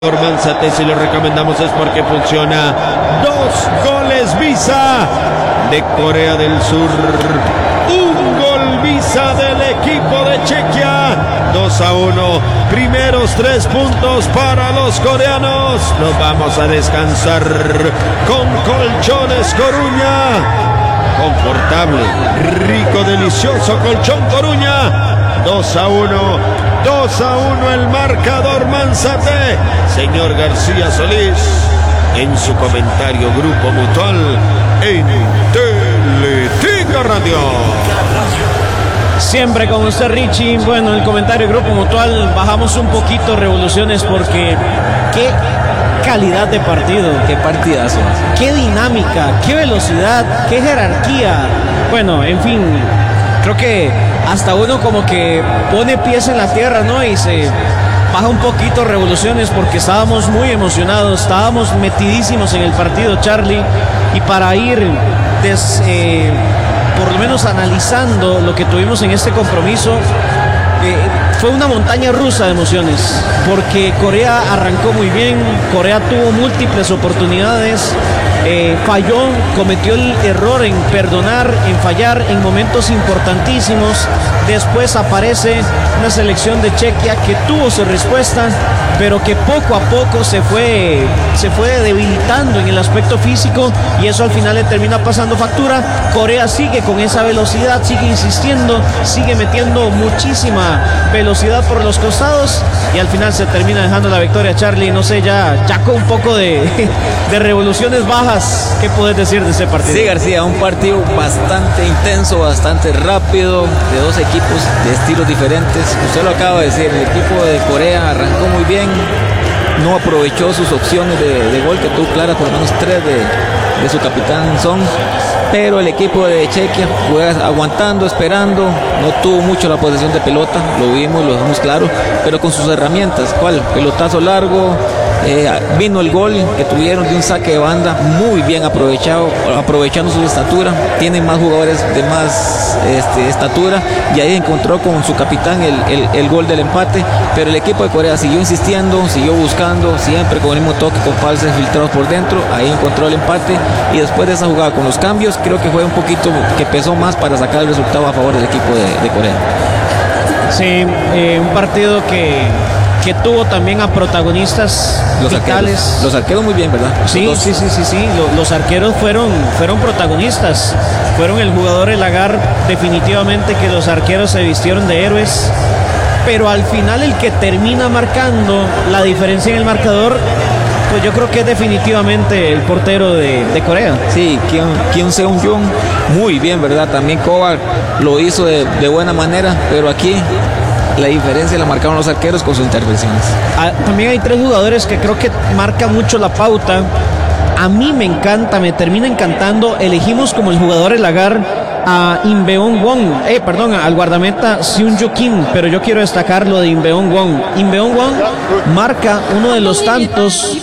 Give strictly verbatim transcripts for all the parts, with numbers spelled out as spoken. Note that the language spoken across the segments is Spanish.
Manzate, si lo recomendamos es porque funciona. Dos goles Visa de Corea del Sur, un gol Visa del equipo de Chequia. Dos a uno, primeros tres puntos para los coreanos. Nos vamos a descansar con Colchones Coruña, confortable, rico, delicioso colchón Coruña. Dos a uno, dos a uno el marcador Manzate. Señor García Solís, en su comentario Grupo Mutual en Teletica Radio. Siempre con usted, Richie. Bueno, el comentario Grupo Mutual, bajamos un poquito revoluciones porque qué calidad de partido, qué partidazo, qué dinámica, qué velocidad, qué jerarquía. Bueno, en fin, creo que hasta uno como que pone pies en la tierra, ¿no? Y se baja un poquito revoluciones porque estábamos muy emocionados, estábamos metidísimos en el partido, Charlie, y para ir des, eh, por lo menos analizando lo que tuvimos en este compromiso, eh, fue una montaña rusa de emociones, porque Corea arrancó muy bien, Corea tuvo múltiples oportunidades, eh, falló, cometió el error en perdonar, en fallar en momentos importantísimos. Después aparece una selección de Chequia que tuvo su respuesta, pero que poco a poco se fue, se fue debilitando en el aspecto físico, y eso al final le termina pasando factura. Corea sigue con esa velocidad, sigue insistiendo, sigue metiendo muchísima velocidad por los costados, y al final se termina dejando la victoria, Charlie. No sé, ya, ya con un poco de, de revoluciones bajas, ¿qué puedes decir de ese partido? Sí, García, un partido bastante intenso, bastante rápido, de dos equipos de estilos diferentes. Usted lo acaba de decir, el equipo de Corea arrancó muy bien, no aprovechó sus opciones de, de gol, que tuvo claras por lo menos tres de, de su capitán Son, pero el equipo de Chequia fue aguantando, esperando, no tuvo mucho la posesión de pelota, lo vimos, lo dejamos claro, pero con sus herramientas. ¿Cuál? Pelotazo largo, eh, vino el gol que tuvieron de un saque de banda muy bien aprovechado, aprovechando su estatura, tienen más jugadores de más este, estatura, y ahí encontró con su capitán el, el, el gol del empate. Pero el equipo de Corea siguió insistiendo, siguió buscando, siempre con el mismo toque, con pases filtrados por dentro, ahí encontró el empate, y después de esa jugada con los cambios, creo que fue un poquito que pesó más para sacar el resultado a favor del equipo de, de Corea. Sí, eh, un partido que, que tuvo también a protagonistas los vitales. Arqueros, los arqueros muy bien, ¿verdad? Sí, sí, sí, sí, sí. Los, los arqueros fueron, fueron protagonistas. Fueron el jugador El Agar, definitivamente que los arqueros se vistieron de héroes. Pero al final el que termina marcando la diferencia en el marcador, pues yo creo que es definitivamente el portero de, de Corea. Sí, Kim, Kim Seung-jung, muy bien, ¿verdad? También Kovar lo hizo de, de buena manera, pero aquí la diferencia la marcaron los arqueros con sus intervenciones. Ah, también hay tres jugadores que creo que marcan mucho la pauta. A mí me encanta, me termina encantando. Elegimos como el jugador El Agar a Inbeon Won, eh, perdón, al guardameta Seung-ju Kim, pero yo quiero destacar lo de Inbeon Won. Inbeon Won marca uno de los tantos.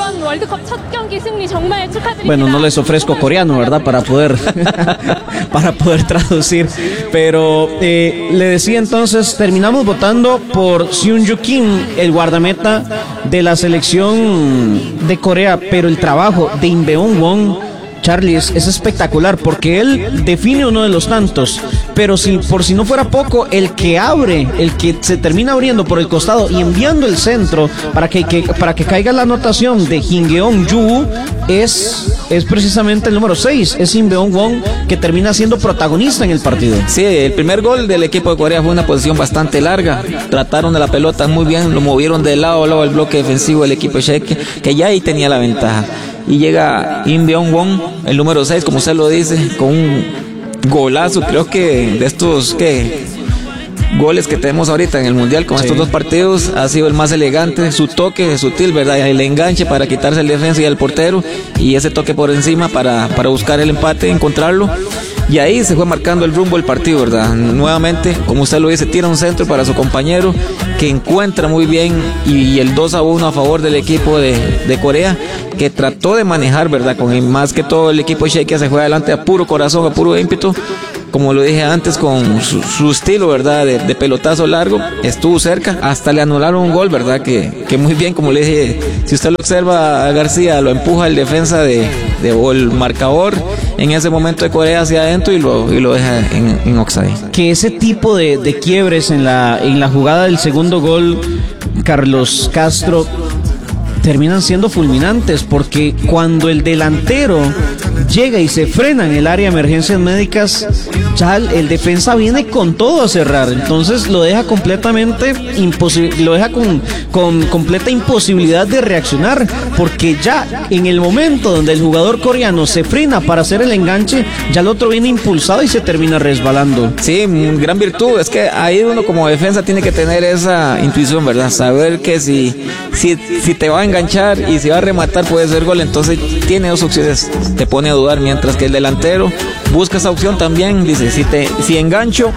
Bueno, no les ofrezco coreano, ¿verdad? Para poder para poder traducir, pero eh, le decía entonces, terminamos votando por Seung-ju Kim, el guardameta de la selección de Corea, pero el trabajo de Inbeon Won, Charlie, es, es espectacular, porque él define uno de los tantos, pero si por si no fuera poco, el que abre, el que se termina abriendo por el costado y enviando el centro para que, que para que caiga la anotación de Kim-geon-ju, es, es precisamente el número seis, es Inbeon Won, que termina siendo protagonista en el partido. Sí, el primer gol del equipo de Corea fue una posición bastante larga, trataron de la pelota muy bien, lo movieron de lado a lado el bloque defensivo del equipo de Chequia, que ya ahí tenía la ventaja. Y llega Inbeon Won, el número seis, como usted lo dice, con un golazo. Creo que de estos ¿qué? goles que tenemos ahorita en el Mundial con sí. estos dos partidos, ha sido el más elegante. Su toque sutil, ¿verdad? El enganche para quitarse el defensa y el portero, y ese toque por encima para, para buscar el empate, encontrarlo. Y ahí se fue marcando el rumbo del partido, ¿verdad? Nuevamente, como usted lo dice, tira un centro para su compañero, que encuentra muy bien, y, y el dos a uno a favor del equipo de, de Corea, que trató de manejar, ¿verdad? Con el, más que todo el equipo de Chequia se fue adelante a puro corazón, a puro ímpetu, como lo dije antes, con su, su estilo, ¿verdad? De, de pelotazo largo, estuvo cerca, hasta le anularon un gol, ¿verdad? Que, que muy bien, como le dije, si usted lo observa a García, lo empuja el defensa de, de o el marcador en ese momento de Corea hacia adentro y lo, y lo deja en, en offside. Que ese tipo de, de quiebres en la, en la jugada del segundo gol, Carlos Castro, terminan siendo fulminantes, porque cuando el delantero llega y se frena en el área de emergencias médicas, ya el, el defensa viene con todo a cerrar, entonces lo deja completamente imposible, lo deja con, con completa imposibilidad de reaccionar, porque ya en el momento donde el jugador coreano se frena para hacer el enganche, ya el otro viene impulsado y se termina resbalando. Sí, gran virtud, es que ahí uno como defensa tiene que tener esa intuición, ¿verdad? Saber que si, si, si te va a enganchar y si va a rematar puede ser gol, entonces tiene dos opciones, te pone a dudar, mientras que el delantero busca esa opción también, dice, si te si engancho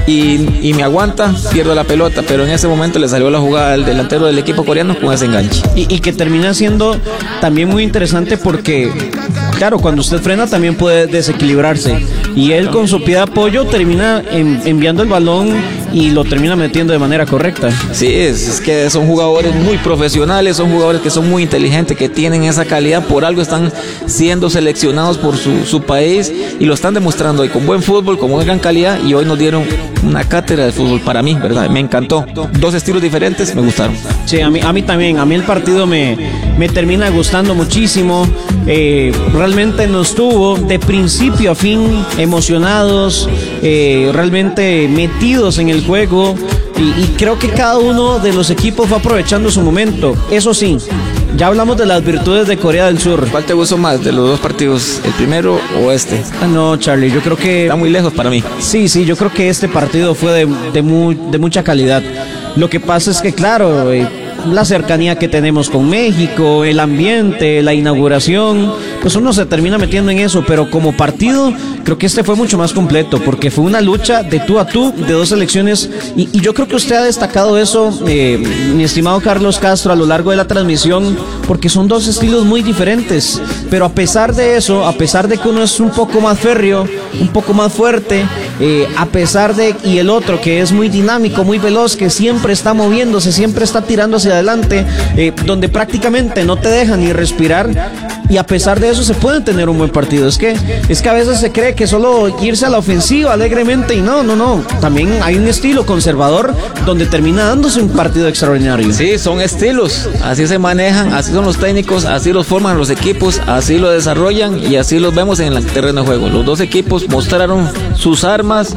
y, y me aguanta, pierdo la pelota, pero en ese momento le salió la jugada al delantero del equipo coreano con ese enganche. Y, y que termina siendo también muy interesante porque, claro, cuando usted frena también puede desequilibrarse, y él con su pie de apoyo termina en, enviando el balón y lo termina metiendo de manera correcta. Sí, es, es que son jugadores muy profesionales, son jugadores que son muy inteligentes, que tienen esa calidad, por algo están siendo seleccionados por su, su país y lo están demostrando hoy con buen fútbol, con gran calidad, y hoy nos dieron una cátedra de fútbol para mí, ¿verdad? Me encantó. Dos estilos diferentes, me gustaron. Sí, a mí, a mí también, a mí el partido me, me termina gustando muchísimo. Eh, realmente nos tuvo de principio a fin emocionados, eh, realmente metidos en el juego, y, y creo que cada uno de los equipos fue aprovechando su momento. Eso sí, ya hablamos de las virtudes de Corea del Sur. ¿Cuál te gustó más de los dos partidos, el primero o este? Ah, no, Charlie, yo creo que... Está muy lejos para mí. Sí, sí, yo creo que este partido fue de, de, muy, de mucha calidad. Lo que pasa es que, claro, eh, la cercanía que tenemos con México, el ambiente, la inauguración, pues uno se termina metiendo en eso, pero como partido creo que este fue mucho más completo, porque fue una lucha de tú a tú de dos selecciones, y, y yo creo que usted ha destacado eso, eh, mi estimado Carlos Castro, a lo largo de la transmisión, porque son dos estilos muy diferentes, pero a pesar de eso, a pesar de que uno es un poco más férreo, un poco más fuerte, eh, a pesar de, y el otro que es muy dinámico, muy veloz, que siempre está moviéndose, siempre está tirando hacia adelante, eh, donde prácticamente no te deja ni respirar, y a pesar de eso se puede tener un buen partido. Es que, es que a veces se cree que solo irse a la ofensiva alegremente, y no, no, no, también hay un estilo conservador donde termina dándose un partido extraordinario. Sí, son estilos, así se manejan, así son los técnicos, así los forman los equipos, así lo desarrollan y así los vemos en el terreno de juego. Los dos equipos mostraron sus armas,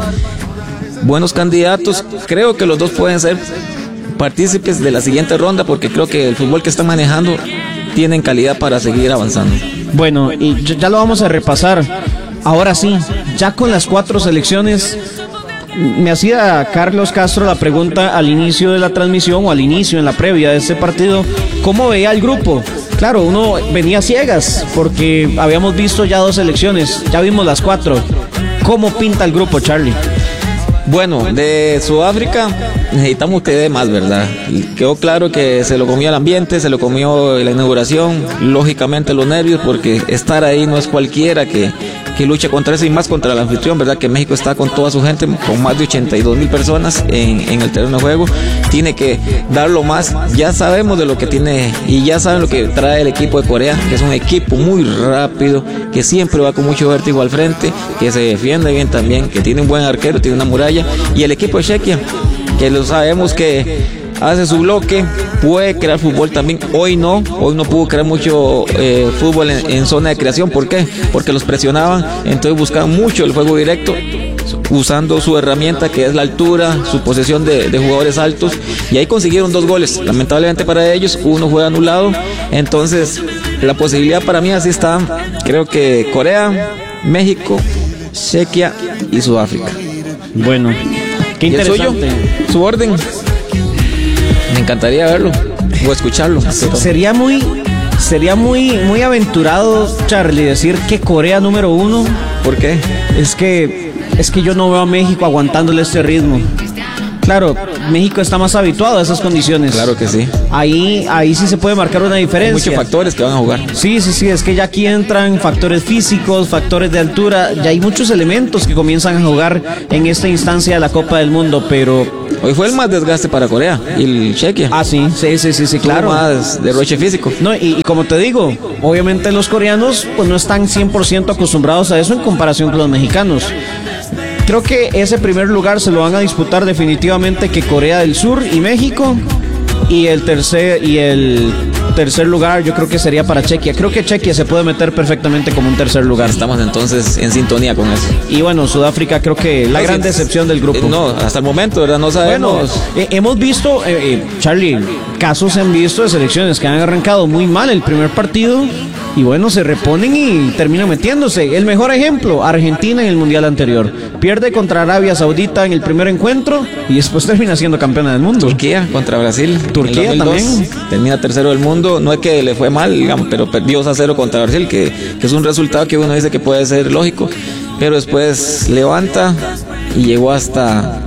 buenos candidatos, creo que los dos pueden ser partícipes de la siguiente ronda, porque creo que el fútbol que están manejando tienen calidad para seguir avanzando. Bueno, y ya lo vamos a repasar. Ahora sí, ya con las cuatro selecciones, me hacía Carlos Castro la pregunta al inicio de la transmisión o al inicio en la previa de este partido, ¿cómo veía el grupo? Claro, uno venía a ciegas porque habíamos visto ya dos selecciones, ya vimos las cuatro. ¿Cómo pinta el grupo, Charlie? Bueno, de Sudáfrica necesitamos que dé más, ¿verdad? Y quedó claro que se lo comió el ambiente, se lo comió la inauguración, lógicamente los nervios, porque estar ahí no es cualquiera que, que lucha contra eso, y más contra el anfitrión, ¿verdad? Que México está con toda su gente, con más de ochenta y dos mil personas en, en el terreno de juego, tiene que darlo más. Ya sabemos de lo que tiene y ya saben lo que trae el equipo de Corea, que es un equipo muy rápido, que siempre va con mucho vértigo al frente, que se defiende bien también, que tiene un buen arquero, tiene una muralla, y el equipo de Chequia, que lo sabemos que hace su bloque, puede crear fútbol también. Hoy no, hoy no pudo crear mucho eh, fútbol en, en zona de creación. ¿Por qué? Porque los presionaban, entonces buscaban mucho el juego directo, usando su herramienta que es la altura, su posesión de, de jugadores altos, y ahí consiguieron dos goles. Lamentablemente para ellos, uno fue anulado. Entonces la posibilidad para mí así está, creo que Corea, México, Chequia y Sudáfrica. Bueno, qué interesante. ¿Y el suyo? ¿Su orden? Me encantaría verlo o escucharlo. Sería muy, sería muy, muy aventurado, Charlie, decir que Corea número uno. ¿Por qué? Es que, es que yo no veo a México aguantándole este ritmo. Claro, México está más habituado a esas condiciones. Claro que sí. Ahí, ahí sí se puede marcar una diferencia. Hay muchos factores que van a jugar. Sí, sí, sí, es que ya aquí entran factores físicos, factores de altura, ya hay muchos elementos que comienzan a jugar en esta instancia de la Copa del Mundo, pero... Hoy fue el más desgaste para Corea y el Chequia. Ah, sí, sí, sí, sí, sí, claro. Tuvo más derroche físico. No, y, y como te digo, obviamente los coreanos pues no están cien por ciento acostumbrados a eso en comparación con los mexicanos. Creo que ese primer lugar se lo van a disputar definitivamente que Corea del Sur y México, y el tercer y el tercer lugar yo creo que sería para Chequia. Creo que Chequia se puede meter perfectamente como un tercer lugar. Estamos entonces en sintonía con eso. Y bueno, Sudáfrica creo que la no, gran sí, decepción del grupo. Eh, no, hasta el momento, ¿verdad? No sabemos. Bueno, eh, hemos visto, eh, eh, Charlie, casos se han visto de selecciones que han arrancado muy mal el primer partido y bueno, se reponen y terminan metiéndose. El mejor ejemplo, Argentina en el Mundial anterior. Pierde contra Arabia Saudita en el primer encuentro y después termina siendo campeona del mundo. Turquía contra Brasil. Turquía también. Termina tercero del mundo. No es que le fue mal, digamos, pero perdió dos a cero contra Brasil, que, que es un resultado que uno dice que puede ser lógico. Pero después levanta y llegó hasta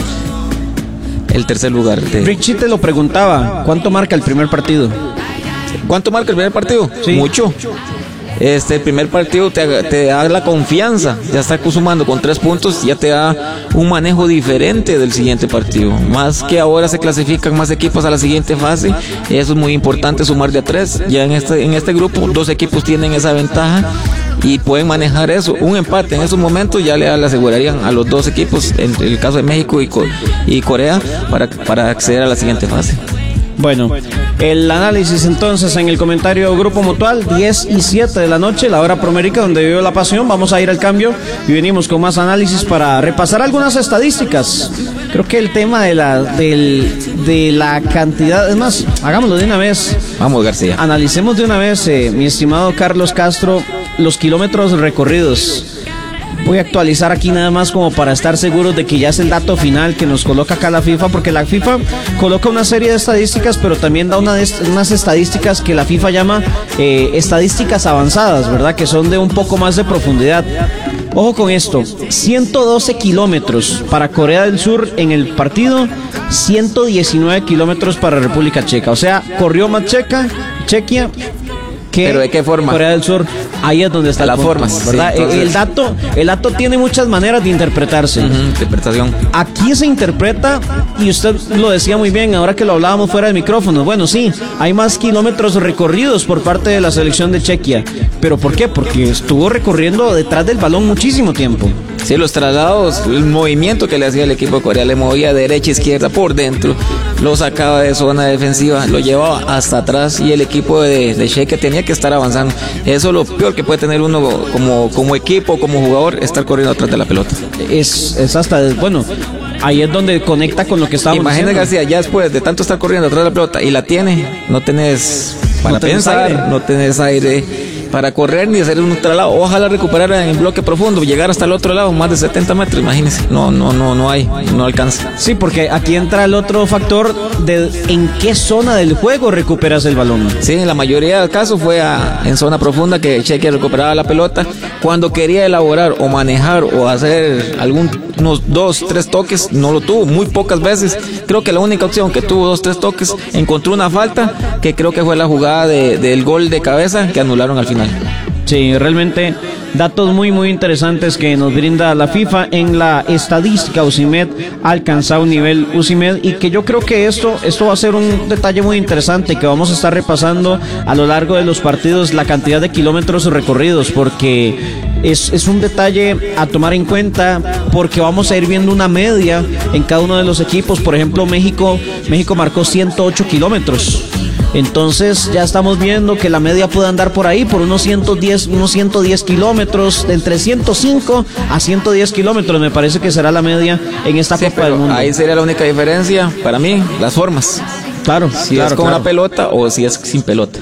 el tercer lugar. De... Richie te lo preguntaba, ¿cuánto marca el primer partido? ¿Cuánto marca el primer partido? Sí. Mucho. Este el primer partido te, te da la confianza, ya está sumando con tres puntos, ya te da un manejo diferente del siguiente partido. Más que ahora se clasifican más equipos a la siguiente fase, eso es muy importante, sumar de a tres. Ya en este, en este grupo dos equipos tienen esa ventaja y pueden manejar eso. Un empate en esos momentos ya le, le asegurarían a los dos equipos, en el caso de México y, y Corea, para, para acceder a la siguiente fase. Bueno, el análisis entonces en el comentario Grupo Mutual, diez y siete de la noche, la hora promérica donde vive la pasión. Vamos a ir al cambio y venimos con más análisis para repasar algunas estadísticas. Creo que el tema de la, del, de la cantidad, es más, hagámoslo de una vez. Vamos, García. Analicemos de una vez, eh, mi estimado Carlos Castro, los kilómetros recorridos. Voy a actualizar aquí nada más como para estar seguros de que ya es el dato final que nos coloca acá la FIFA, porque la FIFA coloca una serie de estadísticas, pero también da una de est- unas estadísticas que la FIFA llama eh, estadísticas avanzadas, ¿verdad? Que son de un poco más de profundidad. Ojo con esto, ciento doce kilómetros para Corea del Sur en el partido, ciento diecinueve kilómetros para República Checa. O sea, corrió más Checa, Chequia. ¿Pero de qué forma? Corea del Sur, ahí es donde está la el forma, ¿verdad? sí, entonces... el dato, el dato tiene muchas maneras de interpretarse. Uh-huh, interpretación. Aquí se interpreta, y usted lo decía muy bien, ahora que lo hablábamos fuera de micrófono. Bueno, sí, hay más kilómetros recorridos por parte de la selección de Chequia. ¿Pero por qué? Porque estuvo recorriendo detrás del balón muchísimo tiempo. Sí, los traslados, el movimiento que le hacía el equipo de Corea, le movía derecha, izquierda, por dentro, lo sacaba de zona defensiva, lo llevaba hasta atrás y el equipo de, de Chequia tenía que estar avanzando. Eso es lo peor que puede tener uno como, como equipo, como jugador, estar corriendo atrás de la pelota. Es, es hasta, bueno, ahí es donde conecta con lo que estábamos Imagina, diciendo. García, ya después de tanto estar corriendo atrás de la pelota y la tiene, no tenés para no tenés pensar, aire. no tenés aire para correr ni hacer un traslado. Ojalá recuperar en bloque profundo, llegar hasta el otro lado, más de setenta metros, imagínense. No, no, no, no hay, no alcanza. Sí, porque aquí entra el otro factor de en qué zona del juego recuperas el balón. Sí, en la mayoría de casos fue a, en zona profunda que Chequia recuperaba la pelota. Cuando quería elaborar o manejar o hacer algún unos dos, tres toques, no lo tuvo, muy pocas veces. Creo que la única opción que tuvo dos, tres toques, encontró una falta, que creo que fue la jugada de, del gol de cabeza que anularon al final. Sí, realmente datos muy muy interesantes que nos brinda la FIFA en la estadística. Usimed ha alcanzado un nivel Usimed, y que yo creo que esto esto va a ser un detalle muy interesante que vamos a estar repasando a lo largo de los partidos, la cantidad de kilómetros recorridos, porque es, es un detalle a tomar en cuenta, porque vamos a ir viendo una media en cada uno de los equipos. Por ejemplo, México México marcó ciento ocho kilómetros. Entonces ya estamos viendo que la media puede andar por ahí, por unos ciento diez, unos ciento diez kilómetros, entre ciento cinco a ciento diez kilómetros, me parece que será la media en esta Sí, Copa del Mundo. Ahí sería la única diferencia, para mí, las formas. Claro, Si claro, es con claro. una pelota o si es sin pelota.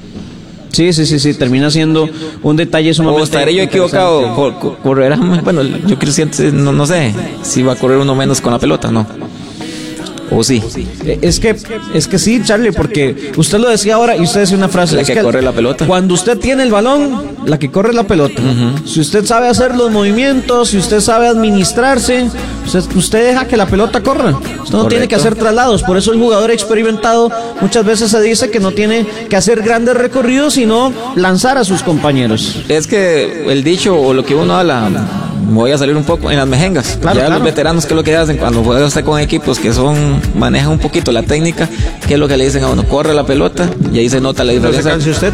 Sí, sí, sí, sí, termina siendo un detalle sumamente O estaré yo equivocado, interesante. cor- correrá, bueno, yo creo que no, no sé si va a correr uno menos con la pelota, no. ¿O sí? Es que, es que sí, Charlie, porque usted lo decía ahora y usted decía una frase. La es que corre la pelota. Cuando usted tiene el balón, la que corre la pelota. Uh-huh. Si usted sabe hacer los movimientos, si usted sabe administrarse, usted, usted deja que la pelota corra. Usted no Correcto. tiene que hacer traslados. Por eso el jugador experimentado muchas veces se dice que no tiene que hacer grandes recorridos, sino lanzar a sus compañeros. Es que el dicho o lo que uno habla, me voy a salir un poco en las mejengas. Claro, ya claro. Los veteranos, ¿qué es lo que hacen cuando juega usted con equipos que son manejan un poquito la técnica? ¿Qué es lo que le dicen a uno? Corre la pelota y ahí se nota la diferencia. No se canse usted.